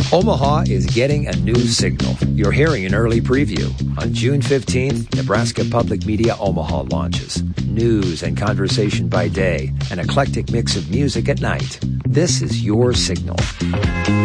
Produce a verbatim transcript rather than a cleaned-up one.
Omaha is getting a new signal. You're hearing an early preview. On June fifteenth, Nebraska Public Media Omaha launches. News and conversation by day, an eclectic mix of music at night. This is your signal.